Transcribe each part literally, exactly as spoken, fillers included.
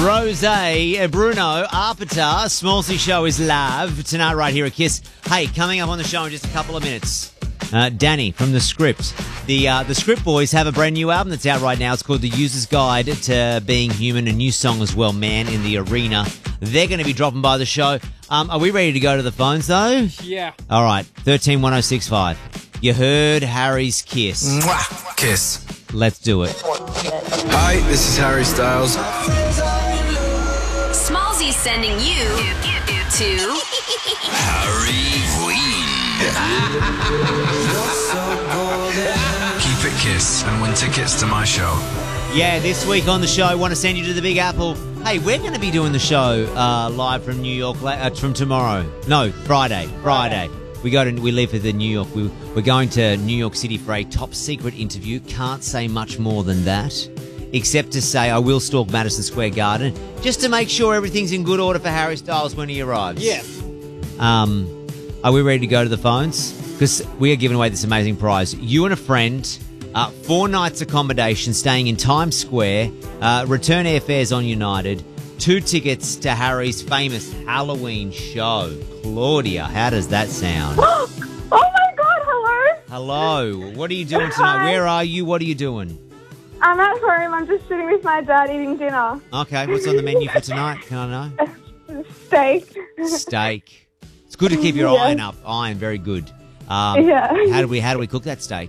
Rose, Bruno, Arpita, Smallsy Show is live tonight right here at Kiss. Hey, coming up on the show in just a couple of minutes, uh, Danny from The Script. The uh, The Script Boys have a brand new album that's out right now. It's called The User's Guide to Being Human, a new song as well, Man in the Arena. They're going to be dropping by the show. Um, are we ready to go to the phones, though? Yeah. All right, thirteen one oh six five. You heard Harry's Kiss. Mwah! Kiss. Let's do it. Hi, this is Harry Styles. Smallsy's sending you to Harry Ween. Keep it Kiss and win tickets to my show. Yeah, this week on the show, I want to send you to the Big Apple. Hey, we're going to be doing the show uh, live from New York uh, from tomorrow. No, Friday. Friday. We go to we leave for the New York. We, we're going to New York City for a top secret interview. Can't say much more than that, except to say I will stalk Madison Square Garden just to make sure everything's in good order for Harry Styles when he arrives. Yes. Um, are we ready to go to the phones? Because we are giving away this amazing prize. You and a friend, uh, four nights accommodation, staying in Times Square, uh, return airfares on United, two tickets to Harry's famous Halloween show. Claudia, how does that sound? Oh my God, hello. Hello. What are you doing tonight? Hi. Where are you? What are you doing? I'm at home. I'm just sitting with my dad eating dinner. Okay, what's on the menu for tonight? Can I know? Steak. Steak. It's good to keep your Yeah. iron up. Iron, very good. Um, Yeah. How do we how do we cook that steak?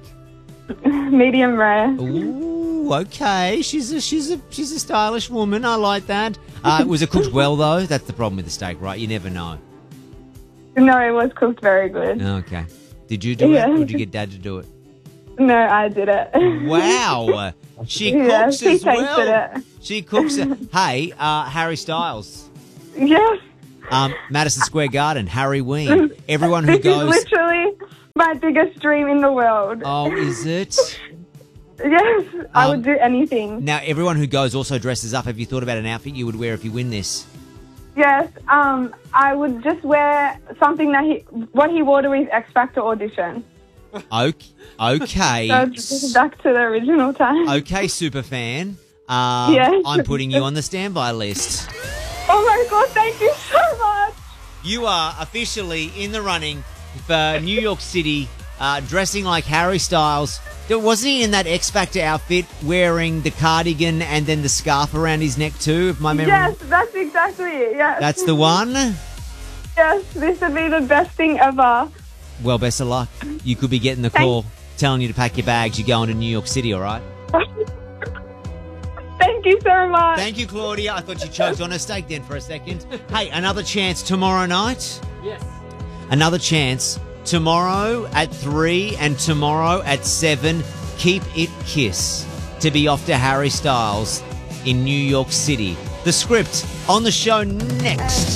Medium rare. Ooh, okay. She's a she's a she's a stylish woman. I like that. Uh, was it cooked well though? That's the problem with the steak, right? You never know. No, it was cooked very good. Okay. Did you do Yeah. it, or did you get Dad to do it? No, I did it. Wow. She Yeah, cooks she as tasted well. it. She cooks it. Hey, uh, Harry Styles. Yes. Um, Madison Square Garden, Harry Ween. Everyone who This goes. is literally my biggest dream in the world. Oh, is it? Yes, I Um, would do anything. Now, everyone who goes also dresses up. Have you thought about an outfit you would wear if you win this? Yes, um, I would just wear something that he, what he wore to his X Factor audition. Okay. Okay. So just back to the original time. Okay, super fan. Um, Yes. I'm putting you on the standby list. Oh my God, thank you so much. You are officially in the running for New York City, uh, dressing like Harry Styles. Wasn't he in that X Factor outfit, wearing the cardigan and then the scarf around his neck too, if my memory... Yes, that's exactly it, yes. That's the one? Yes, this would be the best thing ever. Well, best of luck. You could be getting the call telling you to pack your bags. You're going to New York City, all right? Thank you so much. Thank you, Claudia. I thought you choked on a steak then for a second. Hey, another chance tomorrow night. Yes. Another chance tomorrow at three and tomorrow at seven. Keep it Kiss to be off to Harry Styles in New York City. The Script on the show next.